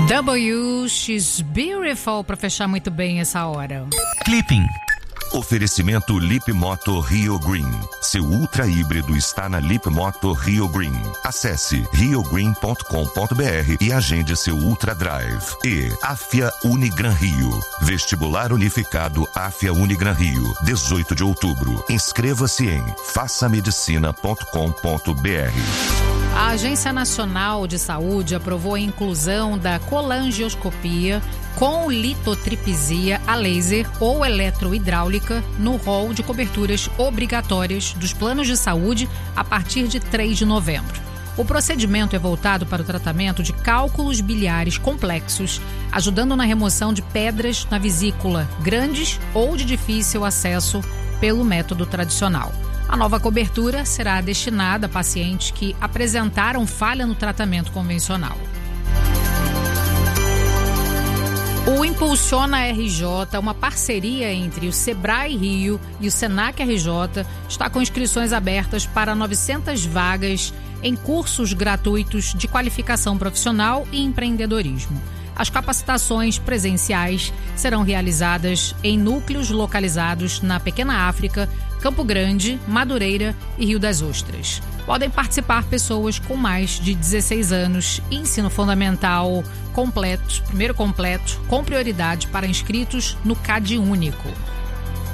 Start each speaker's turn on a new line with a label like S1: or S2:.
S1: She's Beautiful, para fechar muito bem essa hora.
S2: Clipping. Oferecimento Lip Moto Rio Green. Seu ultra híbrido está na Lip Moto Rio Green. Acesse riogreen.com.br e agende seu Ultra Drive. E Afia Unigran Rio. Vestibular Unificado Afia Unigran Rio. 18 de outubro. Inscreva-se em façamedicina.com.br.
S1: A Agência Nacional de Saúde aprovou a inclusão da colangioscopia com litotripsia a laser ou eletrohidráulica no rol de coberturas obrigatórias dos planos de saúde a partir de 3 de novembro. O procedimento é voltado para o tratamento de cálculos biliares complexos, ajudando na remoção de pedras na vesícula grandes ou de difícil acesso pelo método tradicional. A nova cobertura será destinada a pacientes que apresentaram falha no tratamento convencional. O Impulsiona RJ, uma parceria entre o Sebrae Rio e o Senac RJ, está com inscrições abertas para 900 vagas em cursos gratuitos de qualificação profissional e empreendedorismo. As capacitações presenciais serão realizadas em núcleos localizados na Pequena África, Campo Grande, Madureira e Rio das Ostras. Podem participar pessoas com mais de 16 anos, ensino fundamental completo, primeiro completo, com prioridade para inscritos no CAD Único.